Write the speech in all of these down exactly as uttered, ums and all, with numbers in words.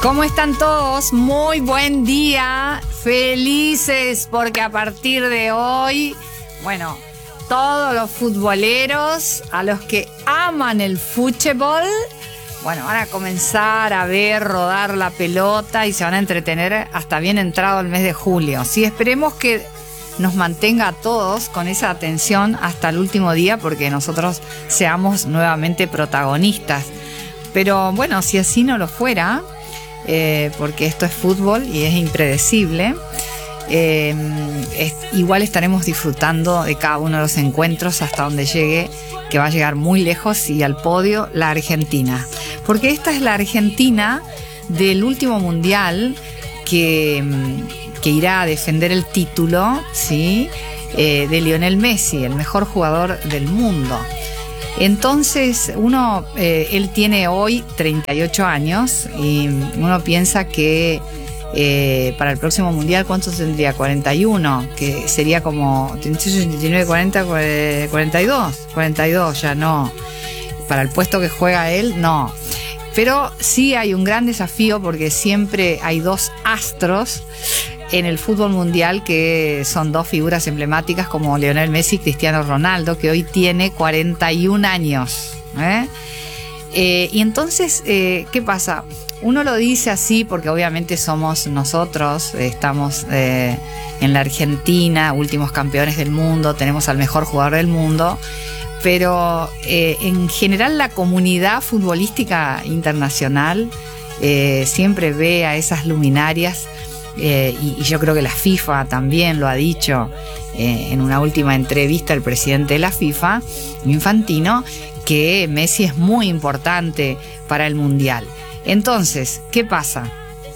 ¿Cómo están todos? Muy buen día, felices porque a partir de hoy, bueno, todos los futboleros, a los que aman el fútbol, bueno, van a comenzar a ver rodar la pelota y se van a entretener hasta bien entrado el mes de julio. Sí, esperemos que nos mantenga a todos con esa atención hasta el último día porque nosotros seamos nuevamente protagonistas. Pero bueno, si así no lo fuera, eh, porque esto es fútbol y es impredecible, eh, es, igual estaremos disfrutando de cada uno de los encuentros hasta donde llegue, que va a llegar muy lejos y al podio la Argentina. Porque esta es la Argentina del último mundial que, que irá a defender el título, ¿sí? eh, de Lionel Messi, el mejor jugador del mundo. Entonces, uno, eh, él tiene hoy treinta y ocho años y uno piensa que eh, para el próximo mundial, ¿cuántos tendría? cuarenta y uno, que sería como treinta y nueve, cuarenta, cuarenta y dos, cuarenta y dos, ya no. Para el puesto que juega él, no. Pero sí hay un gran desafío porque siempre hay dos astros en el fútbol mundial que son dos figuras emblemáticas como Lionel Messi y Cristiano Ronaldo, que hoy tiene cuarenta y un años. ¿eh? Eh, y entonces, eh, ¿qué pasa? Uno lo dice así porque obviamente somos nosotros, eh, estamos eh, en la Argentina, últimos campeones del mundo, tenemos al mejor jugador del mundo, pero eh, en general la comunidad futbolística internacional eh, siempre ve a esas luminarias. Eh, y, y yo creo que la FIFA también lo ha dicho eh, en una última entrevista el presidente de la FIFA, Infantino, que Messi es muy importante para el Mundial. Entonces, ¿qué pasa?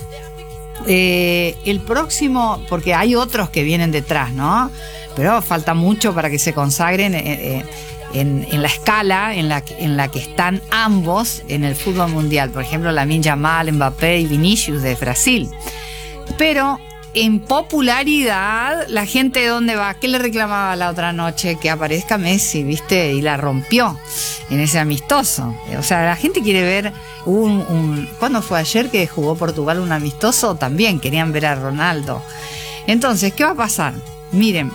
Eh, el próximo, porque hay otros que vienen detrás, ¿no? Pero falta mucho para que se consagren eh, en, en la escala en la, en la que están ambos en el fútbol mundial. Por ejemplo, Lamine Yamal, Mbappé y Vinicius de Brasil. Pero en popularidad, la gente, ¿de dónde va? ¿Qué le reclamaba la otra noche? Que aparezca Messi, ¿viste? Y la rompió en ese amistoso. O sea, la gente quiere ver un... un ¿cuándo fue ayer que jugó Portugal un amistoso? También querían ver a Ronaldo. Entonces, ¿qué va a pasar? Miren,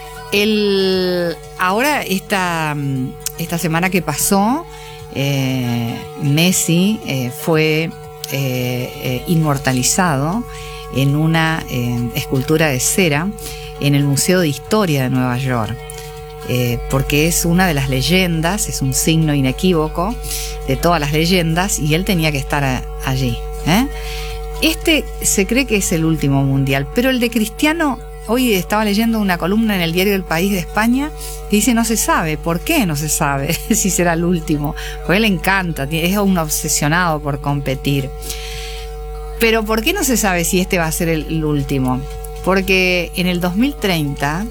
el ahora esta, esta semana que pasó, eh, Messi eh, fue eh, eh, inmortalizado en una eh, escultura de cera en el Museo de Historia de Nueva York, eh, porque es una de las leyendas, es un signo inequívoco de todas las leyendas y él tenía que estar a, allí. ¿eh? Este se cree que es el último mundial, pero el de Cristiano, hoy estaba leyendo una columna en el diario El País de España que dice no se sabe. ¿Por qué no se sabe si será el último? Porque a él le encanta, es un obsesionado por competir. Pero ¿por qué no se sabe si este va a ser el, el último? Porque en el dos mil treinta,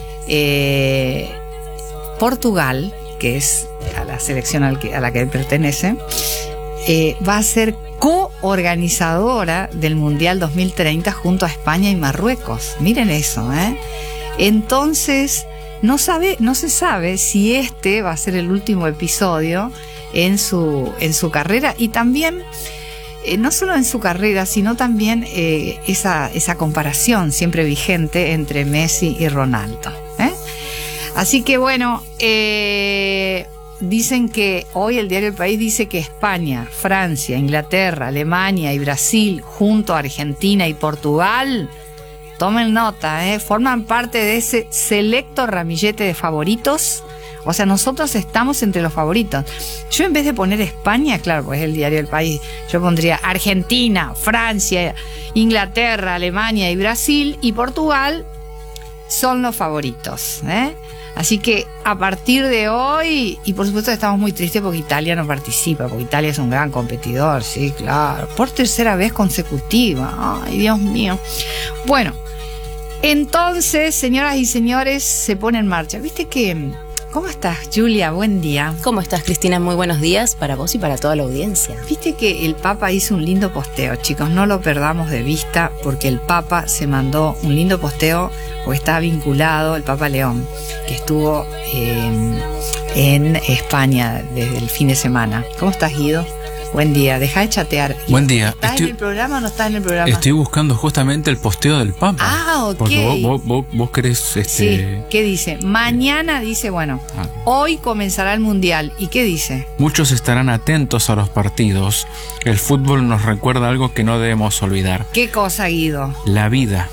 eh, Portugal, que es a la selección al que, a la que él pertenece, eh, va a ser coorganizadora del Mundial dos mil treinta junto a España y Marruecos. Miren eso, ¿eh? Entonces, no sabe, no se sabe si este va a ser el último episodio en su, en su carrera y también... Eh, no solo en su carrera, sino también eh, esa, esa comparación siempre vigente entre Messi y Ronaldo. ¿eh? Así que bueno, eh, dicen que hoy el diario El País dice que España, Francia, Inglaterra, Alemania y Brasil, junto a Argentina y Portugal, tomen nota, ¿eh? forman parte de ese selecto ramillete de favoritos. O sea, nosotros estamos entre los favoritos. Yo en vez de poner España, claro, pues es el diario El País, yo pondría Argentina, Francia, Inglaterra, Alemania y Brasil y Portugal son los favoritos. ¿eh? Así que a partir de hoy, y por supuesto estamos muy tristes porque Italia no participa, porque Italia es un gran competidor, sí, claro, por tercera vez consecutiva. Ay, Dios mío. Bueno, entonces, señoras y señores, se pone en marcha. ¿Viste que... ¿Cómo estás, Julia? Buen día. ¿Cómo estás, Cristina? Muy buenos días para vos y para toda la audiencia. Viste que el Papa hizo un lindo posteo, chicos, no lo perdamos de vista porque el Papa se mandó un lindo posteo porque está vinculado el Papa León, que estuvo eh, en España desde el fin de semana. ¿Cómo estás, Guido? Buen día, deja de chatear. Buen día. ¿Estás Estoy, en el programa o no estás en el programa? Estoy buscando justamente el posteo del Papa. Ah, ok. Porque vos, vos, vos, vos querés... Este... Sí, ¿qué dice? Mañana dice, bueno, Ah. hoy comenzará el Mundial. ¿Y qué dice? Muchos estarán atentos a los partidos. El fútbol nos recuerda algo que no debemos olvidar. ¿Qué cosa, Guido? La vida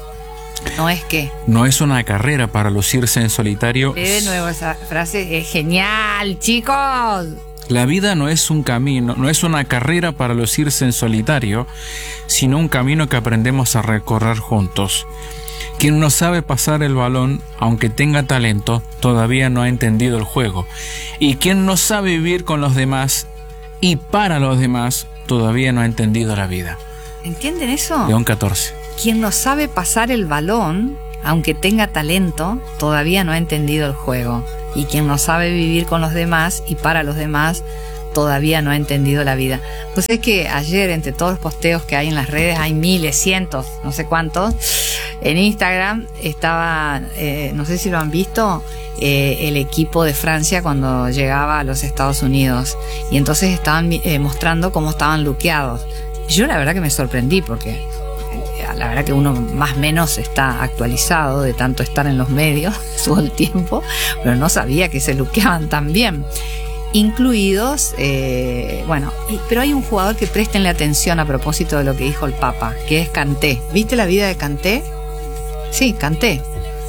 No es que. no es una carrera para lucirse en solitario. Lee de nuevo esa frase. Es genial, chicos. La vida no es un camino, no es una carrera para lucirse en solitario, sino un camino que aprendemos a recorrer juntos. Quien no sabe pasar el balón, aunque tenga talento, todavía no ha entendido el juego. Y quien no sabe vivir con los demás y para los demás, todavía no ha entendido la vida. ¿Entienden eso? León catorce. Quien no sabe pasar el balón, aunque tenga talento, todavía no ha entendido el juego. Y quien no sabe vivir con los demás y para los demás, todavía no ha entendido la vida. Pues es que ayer, entre todos los posteos que hay en las redes, hay miles, cientos, no sé cuántos, en Instagram estaba, eh, no sé si lo han visto, eh, el equipo de Francia cuando llegaba a los Estados Unidos. Y entonces estaban eh, mostrando cómo estaban luqueados. Yo la verdad que me sorprendí porque... la verdad que uno más o menos está actualizado de tanto estar en los medios todo el tiempo, pero no sabía que se luqueaban tan bien. Incluidos, eh, bueno, y, pero hay un jugador que préstenle atención a propósito de lo que dijo el Papa, que es Kanté. ¿Viste la vida de Kanté? Sí, Kanté.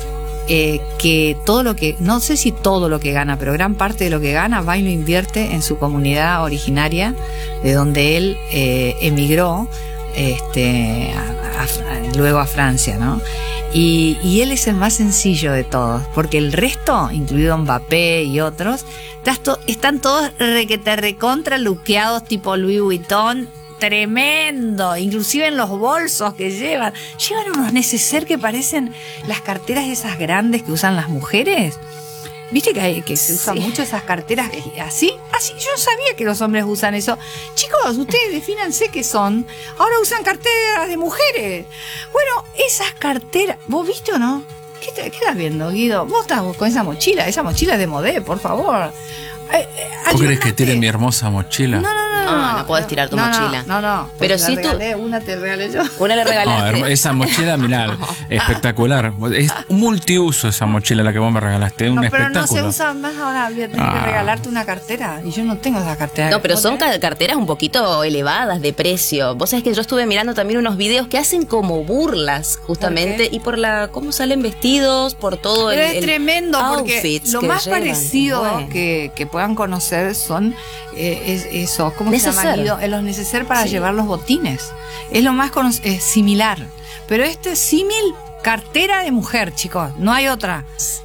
Eh, que todo lo que, no sé si todo lo que gana, pero gran parte de lo que gana va y lo invierte en su comunidad originaria, de donde él eh, emigró. Este, a, a, luego a Francia, ¿no? Y, y él es el más sencillo de todos, porque el resto, incluido Mbappé y otros, están todos requete recontra luqueados tipo Louis Vuitton, tremendo, inclusive en los bolsos que llevan, llevan unos neceser que parecen las carteras esas grandes que usan las mujeres. ¿Viste que, hay, que se usan sí. mucho esas carteras así? Así, yo no sabía que los hombres usan eso. Chicos, ustedes defínanse qué son. Ahora usan carteras de mujeres. Bueno, esas carteras, ¿vos viste o no? ¿Qué, te, qué estás viendo, Guido? Vos estás con esa mochila, esa mochila es de modé, por favor. Eh, eh, ¿Vos crees que tire mi hermosa mochila? No, no, no. No, No, no, no puedes tirar tu no, mochila. No, no. no Pero si tú... Una te regalé yo. Una le regalaste. No, esa mochila, mirá, espectacular. Es multiuso esa mochila la que vos me regalaste. Un no, pero espectáculo. No se usa más ahora. Voy a tener ah. que regalarte una cartera. Y yo no tengo esa cartera. No, pero son carteras un poquito elevadas de precio. Vos sabés que yo estuve mirando también unos videos que hacen como burlas, justamente. ¿Por y por la cómo salen vestidos, por todo pero el. Pero es tremendo porque lo más llevan, parecido bueno. que, que puedan conocer son eh, es, eso. ¿Cómo neceser. se llama, Guido? Los neceser para sí. llevar los botines. Es lo más cono- es similar. Pero este es símil cartera de mujer, chicos. No hay otra.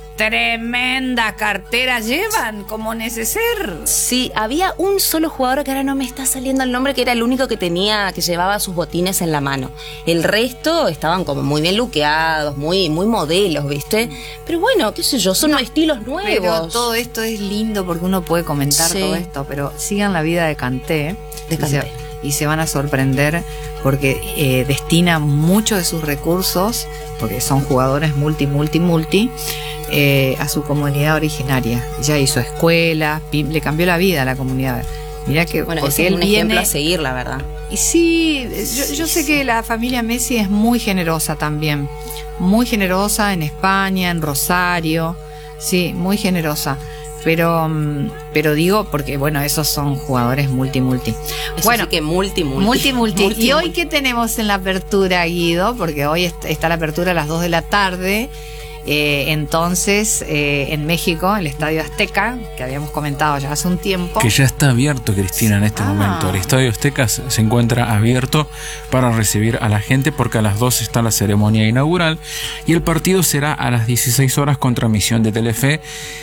Tremenda cartera llevan como neceser. Sí, había un solo jugador que ahora no me está saliendo el nombre, que era el único que tenía, que llevaba sus botines en la mano. El resto estaban como muy bien luqueados, muy, muy modelos, ¿viste? Pero bueno, qué sé yo, son no, estilos nuevos. Pero todo esto es lindo porque uno puede comentar sí. todo esto, pero sigan la vida de Kanté. De Kanté. Y se, y se van a sorprender porque eh, destina muchos de sus recursos, porque son jugadores multi, multi, multi, Eh, a su comunidad originaria. Ya hizo escuela, le cambió la vida a la comunidad. Mirá que bueno, porque es él un viene, ejemplo a seguir, la verdad. Y sí, yo, yo sé que la familia Messi es muy generosa también, muy generosa en España, en Rosario, sí, muy generosa. Pero, pero digo, porque bueno, esos son jugadores multi, multi. Eso bueno, sí que multi, multi. Multi, multi. multi ¿Y hoy multi. qué tenemos en la apertura, Guido? Porque hoy está la apertura a las dos de la tarde. Eh, entonces, eh, en México, el Estadio Azteca, que habíamos comentado ya hace un tiempo. Que ya está abierto, Cristina, en este ah. momento. El Estadio Azteca se encuentra abierto para recibir a la gente porque a las dos está la ceremonia inaugural y el partido será a las dieciséis horas con transmisión de Telefe.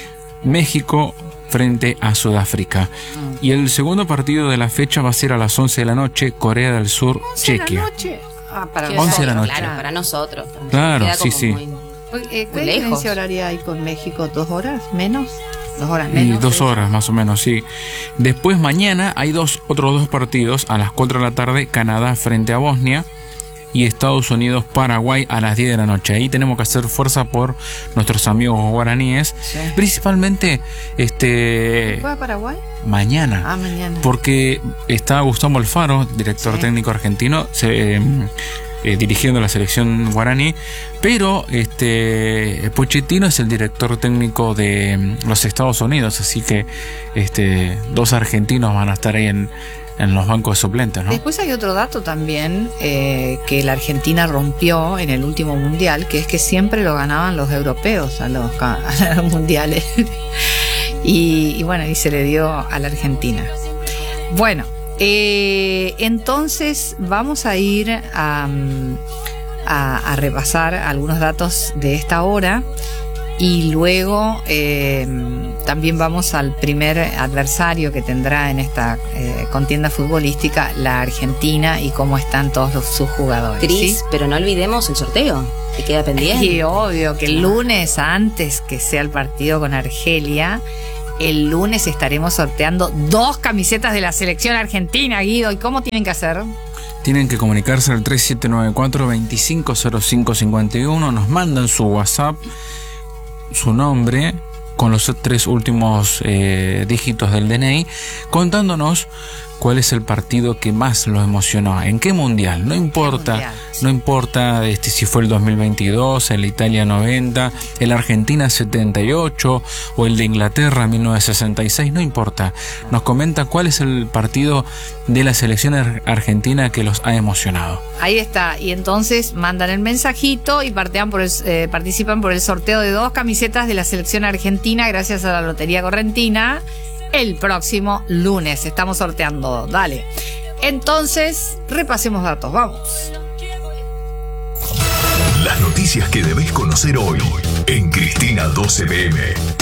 México frente a Sudáfrica. Mm. Y el segundo partido de la fecha va a ser a las once de la noche, Corea del Sur, Chequia. Ah, para once de la noche. Claro, para nosotros. Claro, sí, sí. Muy... Eh, ¿Qué diferencia horaria hay con México? ¿Dos horas? ¿Menos? Dos horas menos. Y dos horas más o menos, sí. Después mañana hay dos otros dos partidos a las cuatro de la tarde, Canadá frente a Bosnia. y Estados Unidos-Paraguay a las diez de la noche. Ahí tenemos que hacer fuerza por nuestros amigos guaraníes. Sí. Principalmente este ¿Juega Paraguay? Mañana. Ah, mañana. Porque está Gustavo Alfaro, director sí. técnico argentino, se, eh, eh, dirigiendo la selección guaraní, pero este Pochettino es el director técnico de los Estados Unidos, así que este dos argentinos van a estar ahí en en los bancos de suplentes, ¿no? Después hay otro dato también eh, que la Argentina rompió en el último mundial, que es que siempre lo ganaban los europeos a los, a los mundiales. y, y bueno, y se le dio a la Argentina. Bueno, eh, entonces vamos a ir a, a, a repasar algunos datos de esta hora. Y luego eh, también vamos al primer adversario que tendrá en esta eh, contienda futbolística, la Argentina, y cómo están todos los, sus jugadores. Cris, ¿sí? Pero no olvidemos el sorteo, que queda pendiente. Y obvio que el lunes, antes que sea el partido con Argelia, el lunes estaremos sorteando dos camisetas de la selección argentina, Guido. ¿Y cómo tienen que hacer? Tienen que comunicarse al tres siete nueve cuatro, dos cinco cero cinco cinco uno, nos mandan su WhatsApp, su nombre con los tres últimos eh, dígitos del D N I, contándonos cuál es el partido que más los emocionó, en qué mundial, no importa, mundial, sí. no importa este, si fue el dos mil veintidós, el Italia noventa, el Argentina setenta y ocho o el de Inglaterra mil novecientos sesenta y seis, no importa, nos comenta cuál es el partido de la selección argentina que los ha emocionado. Ahí está, y entonces mandan el mensajito y partean por el, eh, participan por el sorteo de dos camisetas de la selección argentina gracias a la Lotería Correntina. El próximo lunes estamos sorteando. Dale. Entonces, repasemos datos. Vamos. Las noticias que debés conocer hoy en Cristina doce P M.